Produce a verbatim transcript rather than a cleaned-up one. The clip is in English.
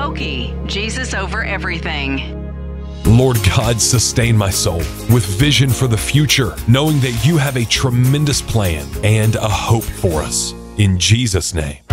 Skokie, Jesus over everything. Lord God, sustain my soul with vision for the future, knowing that you have a tremendous plan and a hope for us. In Jesus' name.